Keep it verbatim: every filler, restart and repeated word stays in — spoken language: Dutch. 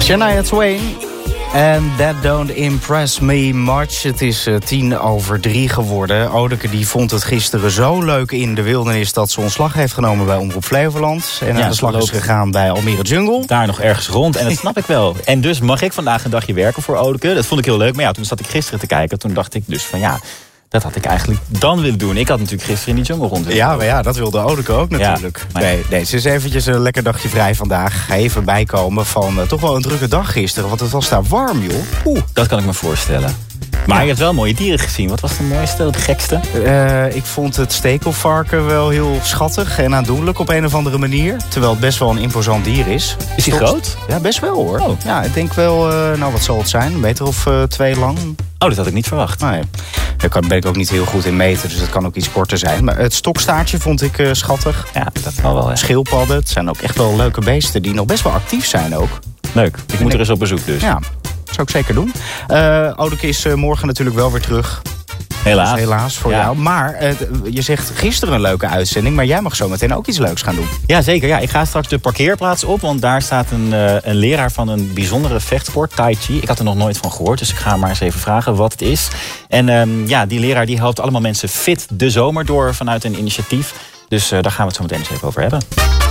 Shania Twain. And that don't impress me much. Het is uh, tien over drie geworden. Odeke die vond het gisteren zo leuk in de wildernis dat ze ontslag heeft genomen bij Omroep Flevoland. En ja, aan de slag is gegaan bij Almere Jungle. Daar nog ergens rond. En dat snap ik wel. En dus mag ik vandaag een dagje werken voor Odeke. Dat vond ik heel leuk. Maar ja, toen zat ik gisteren te kijken. Toen dacht ik dus van ja, dat had ik eigenlijk dan willen doen. Ik had natuurlijk gisteren in die jungle rond. Ja, maar ja, dat wilde Odeke ook natuurlijk. Ja, nee, nee, ze is eventjes een lekker dagje vrij vandaag. Ga even bijkomen van uh, toch wel een drukke dag gisteren. Want het was daar warm, joh. Oeh, dat kan ik me voorstellen. Maar ja, je hebt wel mooie dieren gezien. Wat was de mooiste, het gekste? Uh, ik vond het stekelvarken wel heel schattig en aandoenlijk op een of andere manier. Terwijl het best wel een imposant dier is. Is hij groot? Ja, best wel hoor. Oh. Ja, ik denk wel, uh, nou wat zal het zijn? Een meter of uh, twee lang. Oh, dat had ik niet verwacht. Nee, daar ben ik ook niet heel goed in meten, dus het kan ook iets korter zijn. Maar het stokstaartje vond ik uh, schattig. Ja, dat wel wel. Ja. Schildpadden, het zijn ook echt wel leuke beesten die nog best wel actief zijn ook. Leuk, ik moet er eens op bezoek dus. Ja, dat zou ik zeker doen. Uh, Odeke is uh, morgen natuurlijk wel weer terug. Helaas. Dus helaas voor ja. jou. Maar uh, je zegt gisteren een leuke uitzending, maar jij mag zo meteen ook iets leuks gaan doen. Ja, zeker. Ja, ik ga straks de parkeerplaats op, want daar staat een, uh, een leraar van een bijzondere vechtsport, Tai Chi. Ik had er nog nooit van gehoord, dus ik ga maar eens even vragen wat het is. En um, ja, die leraar die helpt allemaal mensen fit de zomer door vanuit een initiatief. Dus uh, daar gaan we het zo meteen eens even over hebben.